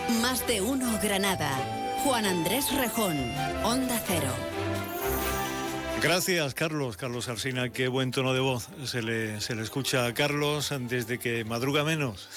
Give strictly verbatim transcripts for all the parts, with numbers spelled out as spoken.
Más de uno Granada. Juan Andrés Rejón, Onda Cero. Gracias, Carlos. Carlos Alsina, qué buen tono de voz. Se le, se le escucha a Carlos desde que madruga menos.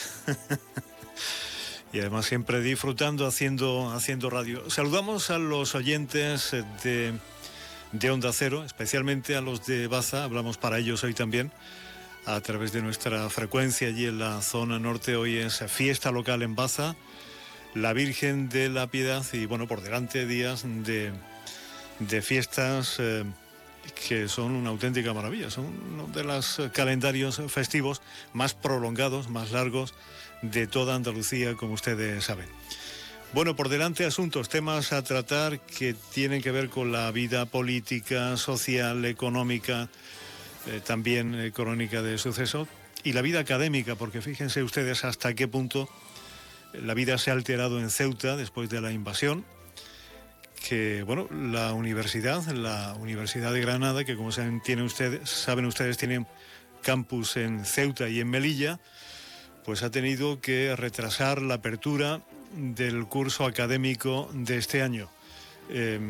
Y además siempre disfrutando haciendo, haciendo radio. Saludamos a los oyentes de, de Onda Cero, especialmente a los de Baza. Hablamos para ellos hoy también, a través de nuestra frecuencia allí en la zona norte. Hoy es fiesta local en Baza, la Virgen de la Piedad, y bueno, por delante días de, de fiestas eh, que son una auténtica maravilla. Son uno de los calendarios festivos más prolongados, más largos de toda Andalucía, como ustedes saben. Bueno, por delante asuntos, temas a tratar que tienen que ver con la vida política, social, económica, eh, también eh, crónica de sucesos, y la vida académica, porque fíjense ustedes hasta qué punto la vida se ha alterado en Ceuta después de la invasión, que bueno, la universidad, la Universidad de Granada, que como saben, tiene ustedes, saben ustedes, tienen campus en Ceuta y en Melilla, pues ha tenido que retrasar la apertura del curso académico de este año. Eh,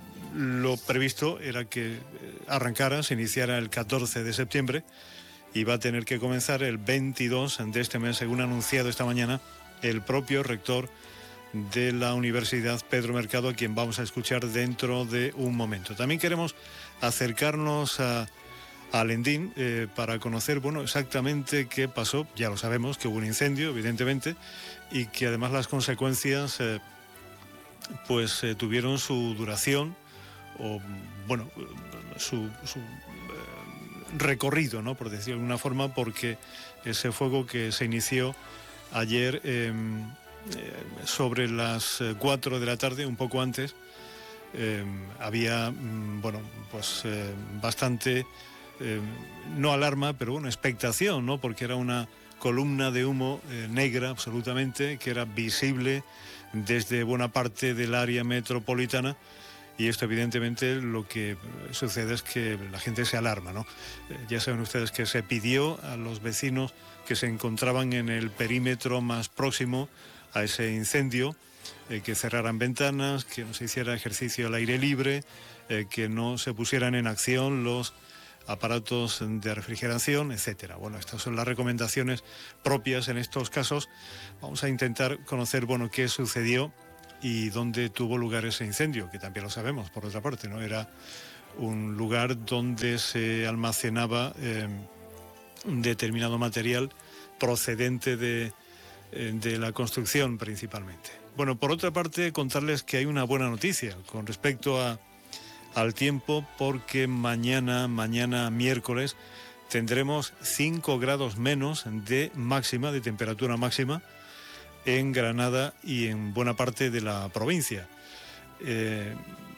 lo previsto era que arrancara, se iniciara el catorce de septiembre y va a tener que comenzar el veintidós de este mes, según ha anunciado esta mañana el propio rector de la universidad, Pedro Mercado, a quien vamos a escuchar dentro de un momento. También queremos acercarnos a a Lendín eh, para conocer, bueno, exactamente qué pasó. Ya lo sabemos, que hubo un incendio, evidentemente, y que además las consecuencias eh, pues eh, tuvieron su duración o, bueno, su, su eh, recorrido, ¿no?, por decirlo de alguna forma, porque ese fuego que se inició ayer eh, eh, sobre las cuatro de la tarde, un poco antes, eh, había, bueno, pues eh, bastante... Eh, no alarma, pero bueno, expectación, ¿no? Porque era una columna de humo eh, negra absolutamente, que era visible desde buena parte del área metropolitana, y esto evidentemente lo que sucede es que la gente se alarma, ¿no? Eh, ya saben ustedes que se pidió a los vecinos que se encontraban en el perímetro más próximo a ese incendio eh, que cerraran ventanas, que no se hiciera ejercicio al aire libre, eh, que no se pusieran en acción los aparatos de refrigeración, etcétera. Bueno, estas son las recomendaciones propias en estos casos. Vamos a intentar conocer, bueno, qué sucedió y dónde tuvo lugar ese incendio, que también lo sabemos, por otra parte, ¿no? Era un lugar donde se almacenaba eh, un determinado material procedente de, eh, de la construcción principalmente. Bueno, por otra parte, contarles que hay una buena noticia con respecto a al tiempo, porque mañana, mañana miércoles, tendremos cinco grados menos de máxima, de temperatura máxima, en Granada y en buena parte de la provincia. Eh,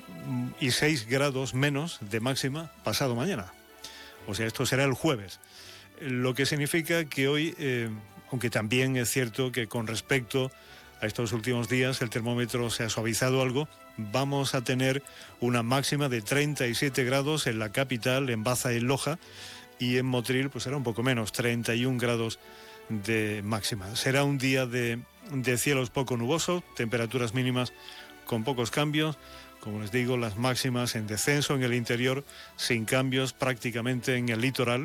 y seis grados menos de máxima pasado mañana. O sea, esto será el jueves. Lo que significa que hoy, eh, aunque también es cierto que con respecto a estos últimos días el termómetro se ha suavizado algo, vamos a tener una máxima de treinta y siete grados en la capital, en Baza y en Loja, y en Motril pues será un poco menos, treinta y un grados de máxima. Será un día de, de cielos poco nubosos, temperaturas mínimas con pocos cambios, como les digo, las máximas en descenso en el interior, sin cambios prácticamente en el litoral,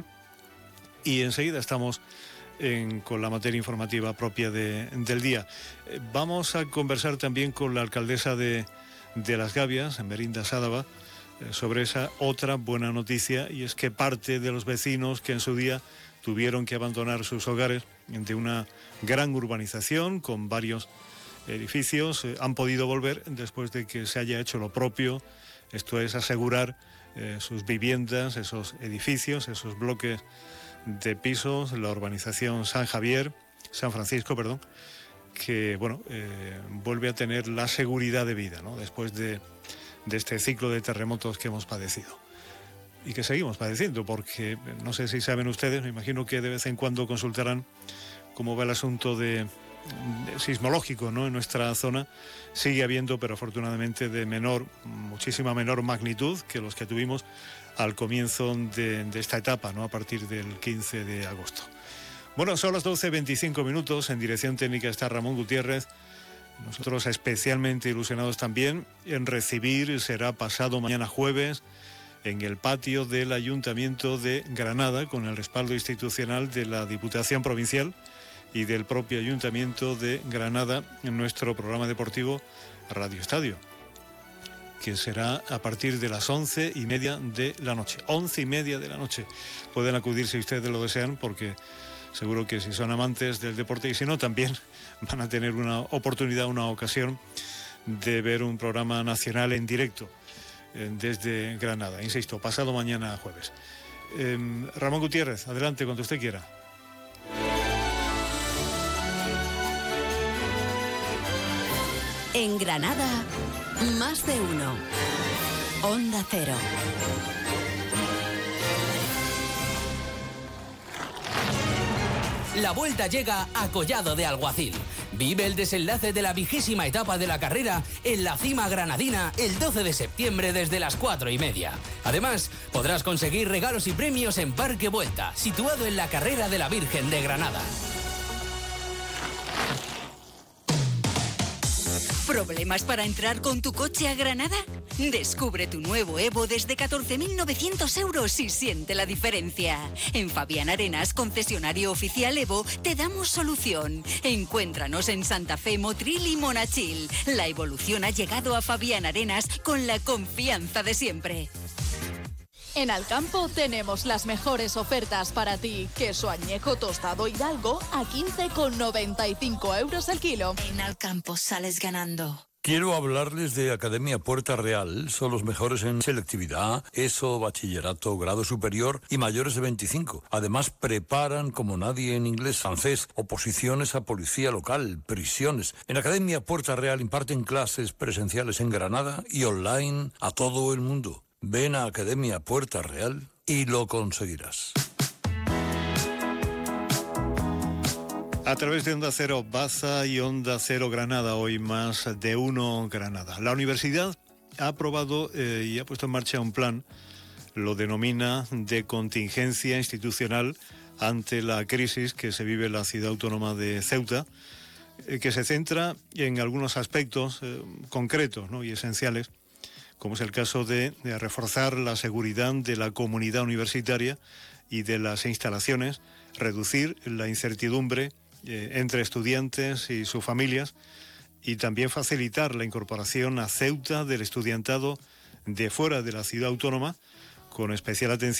y enseguida estamos En, con la materia informativa propia de, del día. Eh, vamos a conversar también con la alcaldesa de, de Las Gavias, Merinda Sádava, eh, sobre esa otra buena noticia, y es que parte de los vecinos que en su día tuvieron que abandonar sus hogares de una gran urbanización con varios edificios eh, han podido volver después de que se haya hecho lo propio, esto es asegurar eh, sus viviendas, esos edificios, esos bloques de pisos, la urbanización San Javier, San Francisco, perdón, que bueno, eh, vuelve a tener la seguridad de vida, ¿no?, después de, de este ciclo de terremotos que hemos padecido y que seguimos padeciendo, porque no sé si saben ustedes, me imagino que de vez en cuando consultarán cómo va el asunto de, de sismológico, ¿no?, en nuestra zona. Sigue habiendo, pero afortunadamente de menor, muchísima menor magnitud que los que tuvimos al comienzo de, de esta etapa, ¿no?, a partir del quince de agosto. Bueno, son las doce veinticinco minutos, en dirección técnica está Ramón Gutiérrez, Nosotros especialmente ilusionados también en recibir, será pasado mañana jueves, en el patio del Ayuntamiento de Granada, con el respaldo institucional de la Diputación Provincial y del propio Ayuntamiento de Granada, en nuestro programa deportivo Radio Estadio, que será a partir de las once y media de la noche. Once y media de la noche. Pueden acudir si ustedes lo desean, porque seguro que si son amantes del deporte y si no, también van a tener una oportunidad, una ocasión de ver un programa nacional en directo eh, desde Granada. Insisto, pasado mañana jueves. Eh, Ramón Gutiérrez, adelante cuando usted quiera. En Granada, más de uno. Onda Cero. La vuelta llega a Collado de Alguacil. Vive el desenlace de la vigésima etapa de la carrera en la cima granadina el doce de septiembre desde las cuatro y media. Además, podrás conseguir regalos y premios en Parque Vuelta, situado en la carrera de la Virgen de Granada. ¿Problemas para entrar con tu coche a Granada? Descubre tu nuevo Evo desde catorce mil novecientos euros y siente la diferencia. En Fabián Arenas, concesionario oficial Evo, te damos solución. Encuéntranos en Santa Fe, Motril y Monachil. La evolución ha llegado a Fabián Arenas con la confianza de siempre. En Alcampo tenemos las mejores ofertas para ti. Queso añejo tostado Hidalgo a quince con noventa y cinco euros el kilo. En Alcampo sales ganando. Quiero hablarles de Academia Puerta Real. Son los mejores en selectividad, ESO, bachillerato, grado superior y mayores de veinticinco. Además, preparan como nadie en inglés, francés, oposiciones a policía local, prisiones. En Academia Puerta Real imparten clases presenciales en Granada y online a todo el mundo. Ven a Academia Puerta Real y lo conseguirás. A través de Onda Cero Baza y Onda Cero Granada, hoy más de uno Granada. La universidad ha aprobado eh, y ha puesto en marcha un plan, lo denomina de contingencia institucional ante la crisis que se vive en la ciudad autónoma de Ceuta, eh, que se centra en algunos aspectos eh, concretos, ¿no?, y esenciales, como es el caso de, de reforzar la seguridad de la comunidad universitaria y de las instalaciones, reducir la incertidumbre eh, entre estudiantes y sus familias y también facilitar la incorporación a Ceuta del estudiantado de fuera de la ciudad autónoma, con especial atención